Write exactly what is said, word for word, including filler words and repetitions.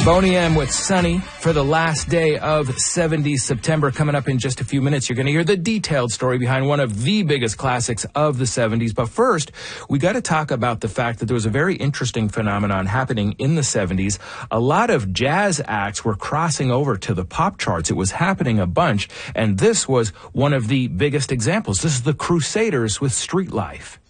Boney M with Sunny for the last day of seventies September. Coming up in just a few minutes, you're going to hear the detailed story behind one of the biggest classics of the seventies. But first, we got to talk about the fact that there was a very interesting phenomenon happening in the seventies. A lot of jazz acts were crossing over to the pop charts. It was happening a bunch, and this was one of the biggest examples. This is the Crusaders with Street Life.